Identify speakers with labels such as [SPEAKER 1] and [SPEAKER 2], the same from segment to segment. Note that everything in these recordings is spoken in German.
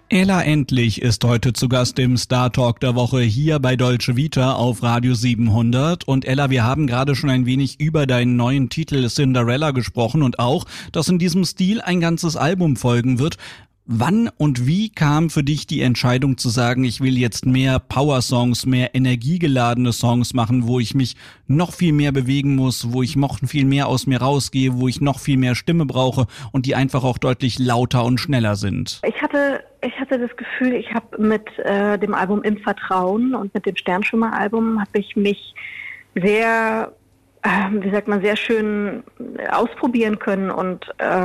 [SPEAKER 1] Ella Endlich ist heute zu Gast im Star Talk der Woche hier bei Deutsche Vita auf Radio 700. Und Ella, wir haben gerade schon ein wenig über deinen neuen Titel Cinderella gesprochen und auch, dass in diesem Stil ein ganzes Album folgen wird. Wann und wie kam für dich die Entscheidung zu sagen, ich will jetzt mehr Power-Songs, mehr energiegeladene Songs machen, wo ich mich noch viel mehr bewegen muss, wo ich noch viel mehr aus mir rausgehe, wo ich noch viel mehr Stimme brauche und die einfach auch deutlich lauter und schneller sind?
[SPEAKER 2] Ich hatte das Gefühl, ich habe mit dem Album Im Vertrauen und mit dem Sternschimmer-Album habe ich mich sehr sehr schön ausprobieren können und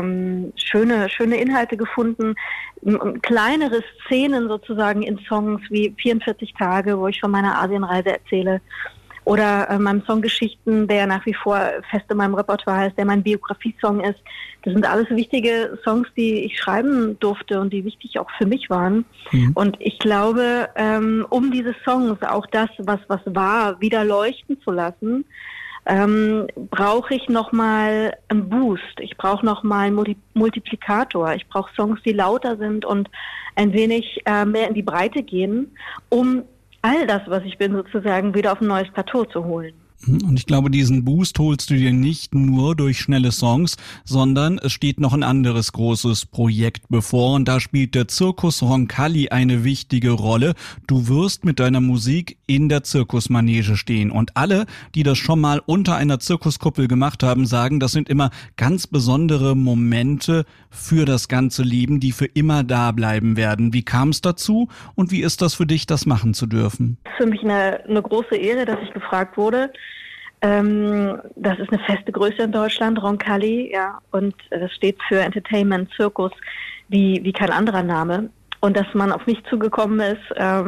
[SPEAKER 2] schöne Inhalte gefunden, kleinere Szenen sozusagen in Songs wie 44 Tage, wo ich von meiner Asienreise erzähle, oder meinem Song Geschichten, der nach wie vor fest in meinem Repertoire ist, der mein Biografie-Song ist. Das sind alles wichtige Songs, die ich schreiben durfte und die wichtig auch für mich waren. Mhm. Und ich glaube, um diese Songs, auch das, was war, wieder leuchten zu lassen, brauche ich nochmal einen Boost. Ich brauche nochmal einen Multiplikator. Ich brauche Songs, die lauter sind und ein wenig mehr in die Breite gehen, um all das, was ich bin, sozusagen wieder auf ein neues Plateau zu holen.
[SPEAKER 1] Und ich glaube, diesen Boost holst du dir nicht nur durch schnelle Songs, sondern es steht noch ein anderes großes Projekt bevor und da spielt der Zirkus Roncalli eine wichtige Rolle. Du wirst mit deiner Musik in der Zirkusmanege stehen und alle, die das schon mal unter einer Zirkuskuppel gemacht haben, sagen, das sind immer ganz besondere Momente für das ganze Leben, die für immer da bleiben werden. Wie kam es dazu und wie ist das für dich, das machen zu dürfen?
[SPEAKER 2] Es ist für mich eine große Ehre, dass ich gefragt wurde. Das ist eine feste Größe in Deutschland, Roncalli, ja, und das steht für Entertainment, Zirkus, wie kein anderer Name. Und dass man auf mich zugekommen ist,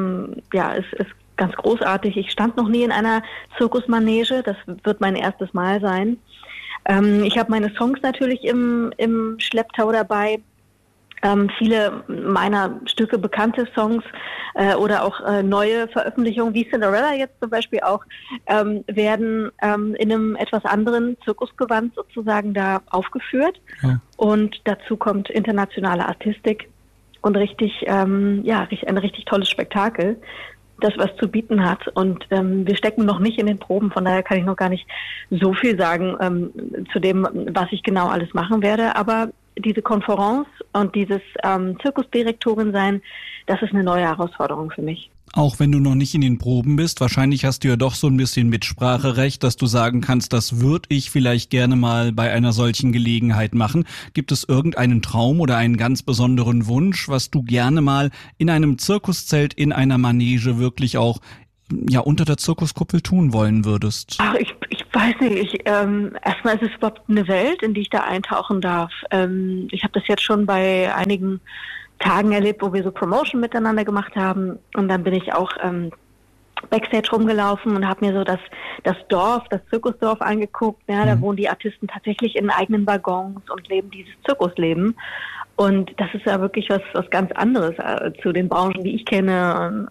[SPEAKER 2] ist ganz großartig. Ich stand noch nie in einer Zirkusmanege, das wird mein erstes Mal sein. Ich habe meine Songs natürlich im Schlepptau dabei. Viele meiner Stücke, bekannte Songs oder auch neue Veröffentlichungen, wie Cinderella jetzt zum Beispiel auch, werden in einem etwas anderen Zirkusgewand sozusagen da aufgeführt. Ja. Und dazu kommt internationale Artistik und ein richtig tolles Spektakel, das was zu bieten hat. Und wir stecken noch nicht in den Proben, von daher kann ich noch gar nicht so viel sagen zu dem, was ich genau alles machen werde. Aber diese Konferenz und dieses Zirkusdirektorin sein, das ist eine neue Herausforderung für mich.
[SPEAKER 1] Auch wenn du noch nicht in den Proben bist, wahrscheinlich hast du ja doch so ein bisschen Mitspracherecht, dass du sagen kannst, das würde ich vielleicht gerne mal bei einer solchen Gelegenheit machen. Gibt es irgendeinen Traum oder einen ganz besonderen Wunsch, was du gerne mal in einem Zirkuszelt, in einer Manege wirklich auch unter der Zirkuskuppel tun wollen würdest?
[SPEAKER 2] Ach, ich weiß nicht. Erstmal ist es überhaupt eine Welt, in die ich da eintauchen darf. Ich habe das jetzt schon bei einigen Tagen erlebt, wo wir so Promotion miteinander gemacht haben. Und dann bin ich auch Backstage rumgelaufen und habe mir so das Zirkusdorf angeguckt. Ja, da wohnen die Artisten tatsächlich in eigenen Waggons und leben dieses Zirkusleben. Und das ist ja wirklich was ganz anderes zu den Branchen, die ich kenne.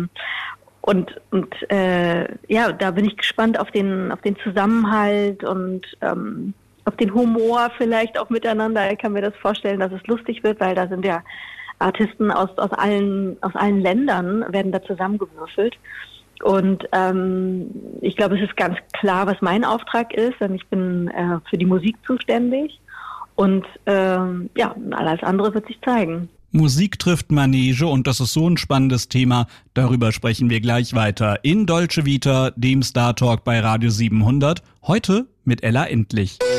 [SPEAKER 2] Da bin ich gespannt auf den Zusammenhalt und auf den Humor vielleicht auch miteinander. Ich kann mir das vorstellen, dass es lustig wird, weil da sind ja Artisten aus allen Ländern werden da zusammengewürfelt. Und ich glaube, es ist ganz klar, was mein Auftrag ist, denn ich bin für die Musik zuständig und alles andere wird sich zeigen.
[SPEAKER 1] Musik trifft Manege und das ist so ein spannendes Thema, darüber sprechen wir gleich weiter in Deutsche Vita, dem Star Talk bei Radio 700, heute mit Ella Endlich.